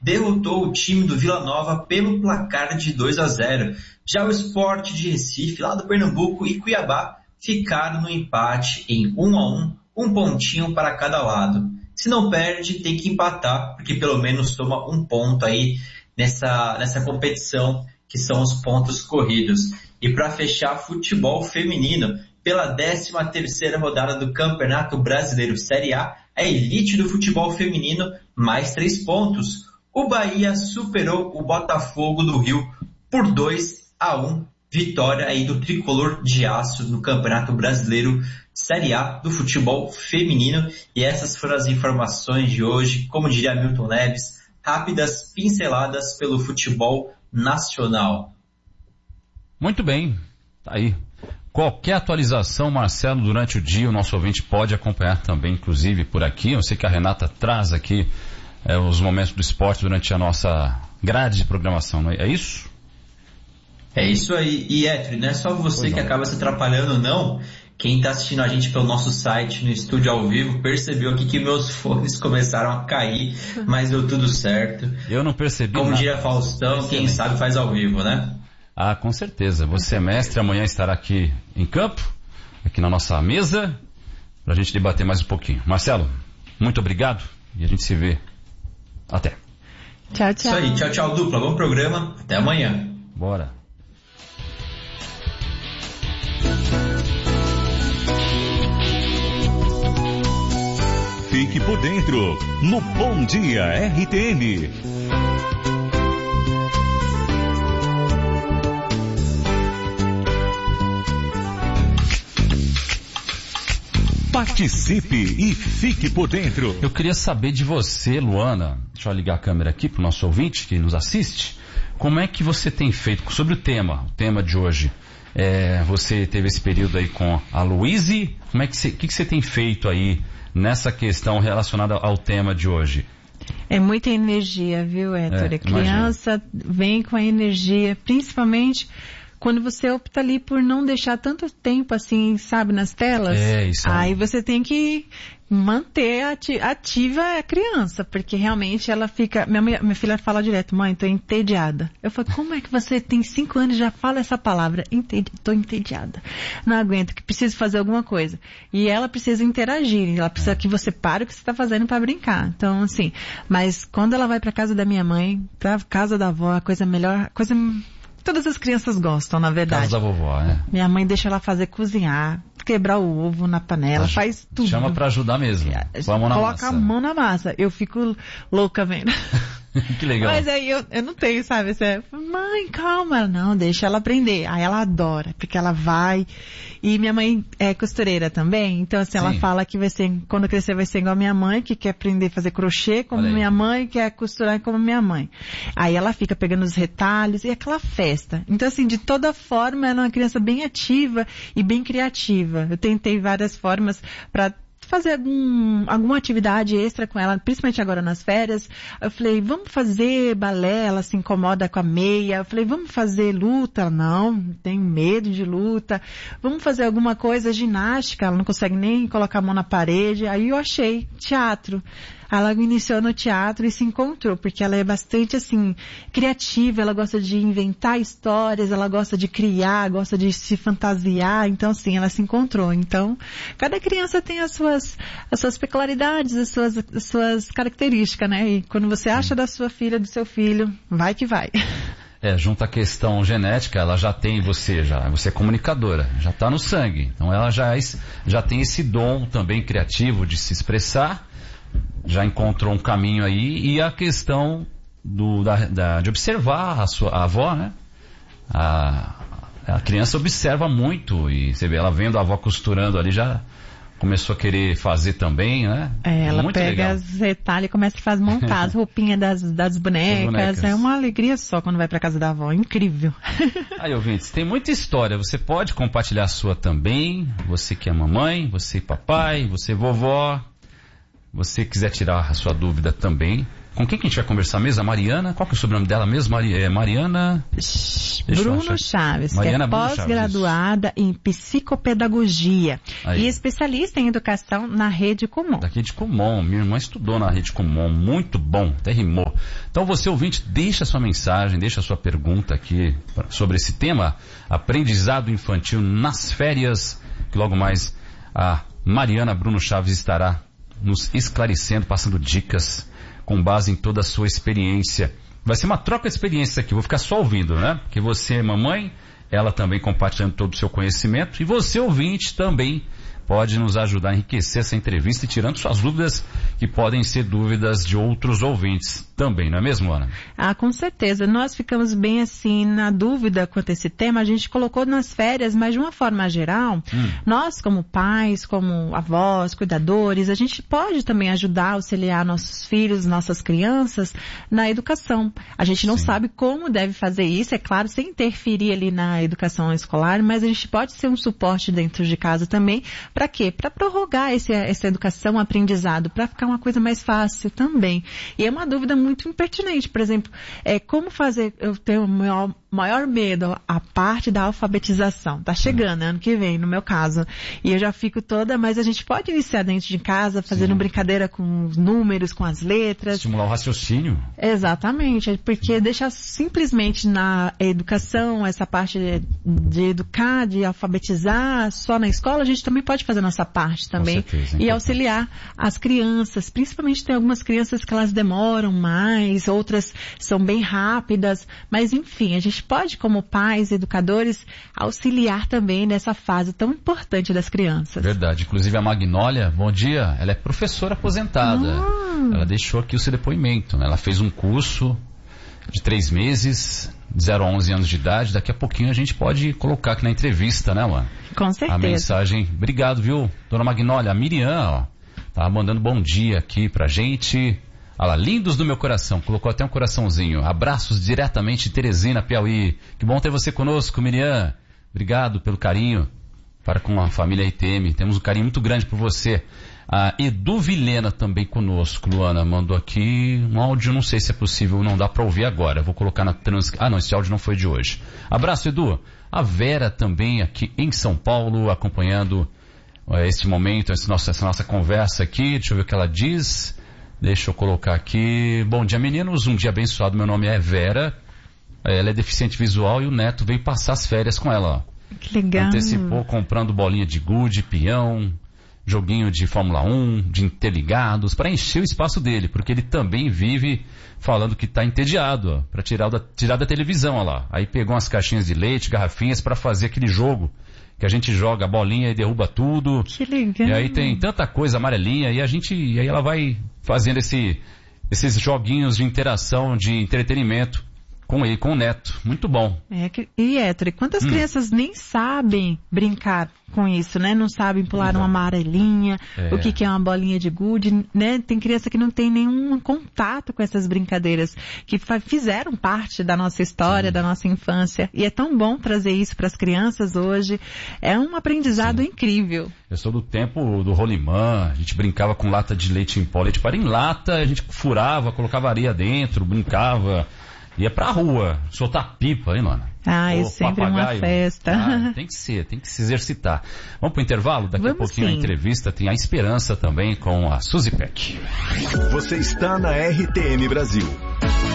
derrotou o time do Vila Nova pelo placar de 2-0. Já o Sport de Recife, lá do Pernambuco, e Cuiabá ficaram no empate em 1-1, um pontinho para cada lado. Se não perde, tem que empatar, porque pelo menos toma um ponto aí nessa competição, que são os pontos corridos. E para fechar, futebol feminino, pela 13ª rodada do Campeonato Brasileiro Série A, a elite do futebol feminino, mais 3 pontos. O Bahia superou o Botafogo do Rio por 2-1. Vitória aí do Tricolor de Aço no Campeonato Brasileiro Série A do futebol feminino. E essas foram as informações de hoje, como diria Milton Neves, rápidas pinceladas pelo futebol nacional. Muito bem, tá aí. Qualquer atualização, Marcelo, durante o dia, o nosso ouvinte pode acompanhar também, inclusive por aqui. Eu sei que a Renata traz aqui os momentos do esporte durante a nossa grade de programação, não é isso? É isso aí. E, Etri, não é só você que acaba se atrapalhando, não. Quem está assistindo a gente pelo nosso site, no estúdio ao vivo, percebeu aqui que meus fones começaram a cair, mas deu tudo certo. Eu não percebi Como nada. diria Faustão, quem sabe faz ao vivo, né? Ah, com certeza. Você, mestre, amanhã estará aqui em campo, aqui na nossa mesa, pra gente debater mais um pouquinho. Marcelo, muito obrigado e a gente se vê. Até. Tchau, tchau. Isso aí, tchau, tchau, dupla. Bom programa. Até amanhã. Bora. Fique por dentro, no Bom Dia RTM. Participe e fique por dentro. Eu queria saber de você, Luana, deixa eu ligar a câmera aqui para o nosso ouvinte que nos assiste, como é que você tem feito sobre o tema de hoje? Você teve esse período aí com a Luíse, o que você tem feito aí nessa questão relacionada ao tema de hoje? É muita energia, viu, Héctor? A criança vem com a energia, principalmente quando você opta ali por não deixar tanto tempo assim, sabe, nas telas. Isso. Aí você tem que manter ativa a criança, porque realmente ela fica... Minha filha fala direto, mãe, tô entediada. Eu falo, como é que você tem 5 anos e já fala essa palavra? Tô entediada. Não aguento, que preciso fazer alguma coisa. E ela precisa interagir, ela precisa que você pare o que você está fazendo para brincar. Então, assim, mas quando ela vai para casa da minha mãe, para casa da avó, a coisa melhor, todas as crianças gostam, na verdade. Casa da vovó, né? Minha mãe deixa ela fazer cozinhar, quebrar o ovo na panela, faz tudo. Chama pra ajudar mesmo. Coloca a mão na massa. Eu fico louca vendo. Que legal. Mas aí eu não tenho, sabe? Mãe, calma. Não, deixa ela aprender. Aí ela adora, porque ela vai. E minha mãe é costureira também. Então, assim, ela fala que quando crescer vai ser igual a minha mãe, que quer aprender a fazer crochê como minha mãe, quer costurar como minha mãe. Aí ela fica pegando os retalhos e aquela festa. Então, assim, de toda forma, ela é uma criança bem ativa e bem criativa. Eu tentei várias formas para fazer alguma atividade extra com ela, principalmente agora nas férias. Eu falei, vamos fazer balé, ela se incomoda com a meia. Eu falei, vamos fazer luta? Não, tenho medo de luta. Vamos fazer alguma coisa, ginástica, ela não consegue nem colocar a mão na parede. Aí eu achei teatro. Ela iniciou no teatro e se encontrou, porque ela é bastante, assim, criativa, ela gosta de inventar histórias, ela gosta de criar, gosta de se fantasiar, então, assim, ela se encontrou. Então, cada criança tem as suas peculiaridades, as suas características, né? E quando você acha da sua filha, do seu filho, vai que vai. Junto à questão genética, ela já tem você é comunicadora, já está no sangue. Então ela já tem esse dom também criativo de se expressar, já encontrou um caminho aí, e a questão de observar a avó, né? A criança observa muito, e você vê ela vendo a avó costurando ali, já começou a querer fazer também, né? Ela muito pega legal. as retalhas e começa a montar as roupinhas das bonecas. É uma alegria só quando vai pra casa da avó. Incrível. Aí, ouvintes, tem muita história. Você pode compartilhar a sua também. Você que é mamãe, você papai, você vovó. Você quiser tirar a sua dúvida também, Com quem que a gente vai conversar mesmo? A Mariana? Qual que é o sobrenome dela mesmo? Mariana... Bruno Chaves, Mariana que é pós-graduada em psicopedagogia e especialista em educação na Rede Kumon. Da Rede Kumon, minha irmã estudou na Rede Kumon, muito bom, até rimou. Então você ouvinte, deixa sua mensagem, deixa sua pergunta aqui sobre esse tema, aprendizado infantil nas férias, que logo mais a Mariana Bruno Chaves estará nos esclarecendo, passando dicas com base em toda a sua experiência. Vai ser uma troca de experiência aqui, vou ficar só ouvindo, né? Porque você, mamãe, ela também compartilhando todo o seu conhecimento, e você, ouvinte, também pode nos ajudar a enriquecer essa entrevista e tirando suas dúvidas, que podem ser dúvidas de outros ouvintes também, não é mesmo, Ana? Ah, com certeza. Nós ficamos bem assim na dúvida quanto a esse tema. A gente colocou nas férias, mas de uma forma geral, nós como pais, como avós, cuidadores, a gente pode também ajudar, auxiliar nossos filhos, nossas crianças na educação. A gente não sabe como deve fazer isso, é claro, sem interferir ali na educação escolar, mas a gente pode ser um suporte dentro de casa também. Para quê? Para prorrogar essa educação, aprendizado, para ficar uma coisa mais fácil também. E é uma dúvida muito impertinente, por exemplo, como fazer, eu tenho o maior medo, a parte da alfabetização. Tá chegando, ano que vem, no meu caso. E eu já fico toda, mas a gente pode iniciar dentro de casa, fazendo brincadeira com os números, com as letras. Estimular o raciocínio. Exatamente, porque deixar simplesmente na educação, essa parte de educar, de alfabetizar, só na escola, a gente também pode fazer a nossa parte também. Com certeza, e auxiliar as crianças, principalmente tem algumas crianças que elas demoram mais, outras são bem rápidas, mas enfim, a gente pode, como pais, educadores, auxiliar também nessa fase tão importante das crianças. Verdade. Inclusive a Magnólia, bom dia, ela é professora aposentada. Ela deixou aqui o seu depoimento, né? Ela fez um curso de 3 meses, de 0 a 11 anos de idade. Daqui a pouquinho a gente pode colocar aqui na entrevista, né, Luana? Com certeza. A mensagem. Obrigado, viu, dona Magnólia. A Miriam, ó, tá mandando bom dia aqui pra gente. Olha lá, lindos do meu coração, colocou até um coraçãozinho. Abraços diretamente de Teresina, Piauí. Que bom ter você conosco, Miriam. Obrigado pelo carinho para com a família ITM. Temos um carinho muito grande por você. A Edu Vilhena também conosco, Luana, mandou aqui um áudio, não sei se é possível, não dá para ouvir agora. Vou colocar na transcrição. Ah, não, esse áudio não foi de hoje. Abraço, Edu. A Vera também aqui em São Paulo, acompanhando este momento, essa nossa conversa aqui. Deixa eu ver o que ela diz. Deixa eu colocar aqui. Bom dia, meninos. Um dia abençoado. Meu nome é Vera. Ela é deficiente visual e o neto veio passar as férias com ela. Ó. Que legal. Antecipou comprando bolinha de gude, peão, joguinho de Fórmula 1, de interligados, para encher o espaço dele, porque ele também vive falando que está entediado, para tirar da televisão, ó lá. Aí pegou umas caixinhas de leite, garrafinhas para fazer aquele jogo que a gente joga a bolinha e derruba tudo. Que legal. E aí tem tanta coisa amarelinha e aí ela vai fazendo esses joguinhos de interação, de entretenimento com ele, com o neto. Muito bom. E Héctor, quantas crianças nem sabem brincar com isso, né? Não sabem pular uma amarelinha, o que é uma bolinha de gude, né? Tem criança que não tem nenhum contato com essas brincadeiras, que fizeram parte da nossa história, da nossa infância. E é tão bom trazer isso para as crianças hoje. É um aprendizado incrível. Eu sou do tempo do rolimã, a gente brincava com lata de leite em pó, leite para em lata, a gente furava, colocava areia dentro, brincava. Ia pra rua, soltar pipa, hein, mano? É sempre papagaio. Uma festa. Tem que se exercitar. Vamos pro intervalo? Daqui a pouquinho a entrevista tem a Esperança também com a Suzy Peck. Você está na RTM Brasil.